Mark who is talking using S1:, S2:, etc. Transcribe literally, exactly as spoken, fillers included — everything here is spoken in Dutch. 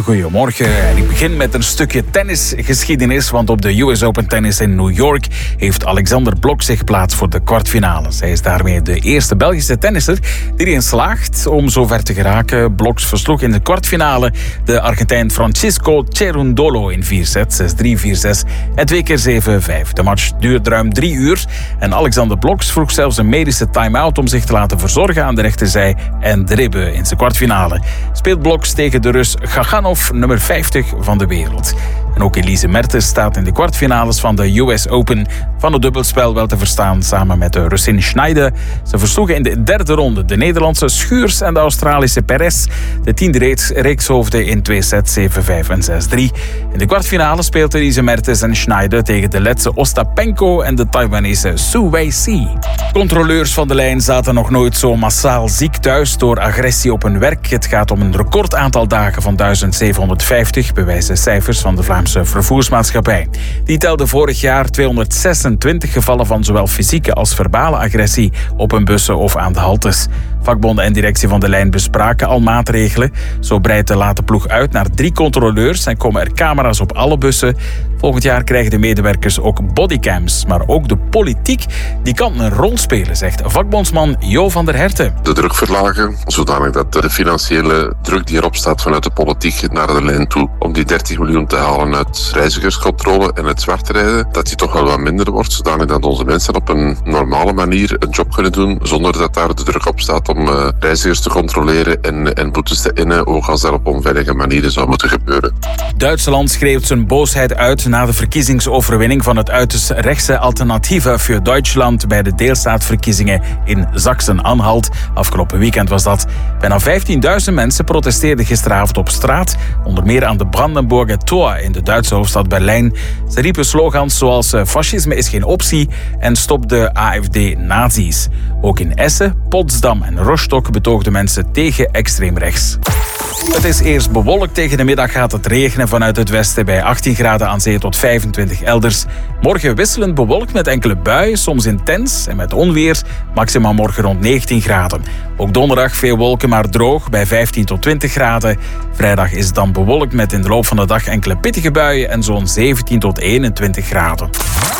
S1: hele goede morgen. En ik begin met een stukje tennisgeschiedenis, want op de U S Open Tennis in New York heeft Alexander Blok zich geplaatst voor de kwartfinales. Hij is daarmee de eerste Belgische tennisser die erin slaagt om zover te geraken. Blok versloeg in de kwartfinale de Argentijn Francisco Cerundolo in vier sets, zes drie, vier zes en twee keer zeven vijf. De match duurde ruim drie uur en Alexander Blok vroeg zelfs een medische time-out om zich te laten verzorgen aan de rechterzij en dribben in zijn kwartfinale. Speelt Blok tegen de Rus Gaganov, nummer vijftig van de wereld. En ook Elise Mertens staat in de kwartfinales van de U S Open van het dubbelspel wel te verstaan samen met de Russin Schneider. Ze versloegen in de derde ronde de Nederlandse Schuurs en de Australische Perez. De tiende reeks, reekshoofden in twee sets, zeven vijf en zes drie. In de kwartfinale speelt Elise Mertens en Schneider tegen de Letse Ostapenko en de Taiwanese Su Wei-si. Controleurs van de lijn zaten nog nooit zo massaal ziek thuis door agressie op hun werk. Het gaat om een recordaantal dagen van duizend zevenhonderdvijftig, bewijzen cijfers van de Vlaamse Vervoersmaatschappij. Die telde vorig jaar tweehonderdzesentwintig gevallen van zowel fysieke als verbale agressie op hun bussen of aan de haltes. Vakbonden en directie van de lijn bespraken al maatregelen. Zo breidt de late ploeg uit naar drie controleurs en komen er camera's op alle bussen. Volgend jaar krijgen de medewerkers ook bodycams. Maar ook de politiek die kan een rol spelen, zegt vakbondsman Jo van der Herten.
S2: De druk verlagen, zodanig dat de financiële druk die erop staat vanuit de politiek naar de lijn toe, om die dertig miljoen te halen uit reizigerscontrole en het zwart rijden, dat die toch wel wat minder wordt, zodanig dat onze mensen op een normale manier een job kunnen doen, zonder dat daar de druk op staat om uh, reizigers te controleren en, en boetes te innen, ook als dat op onveilige manieren zou moeten gebeuren.
S1: Duitsland schreeuwt zijn boosheid uit na de verkiezingsoverwinning van het uiterst rechtse Alternative für Deutschland bij de deelstaatverkiezingen in Sachsen-Anhalt. Afgelopen weekend was dat. Bijna vijftienduizend mensen protesteerden gisteravond op straat, onder meer aan de Brandenburger Tor in de Duitse hoofdstad Berlijn. Ze riepen slogans zoals fascisme is geen optie en stop de A F D-nazi's. Ook in Essen, Potsdam en Rostock betoogden mensen tegen extreem rechts. Het is eerst bewolkt, tegen de middag gaat het regenen vanuit het westen bij achttien graden aan zee tot vijfentwintig elders. Morgen wisselend bewolkt met enkele buien, soms intens en met onweer. Maximaal morgen rond negentien graden. Ook donderdag veel wolken maar droog bij vijftien tot twintig graden. Vrijdag is het dan bewolkt met in de loop van de dag enkele pittige buien en zo'n zeventien tot eenentwintig graden.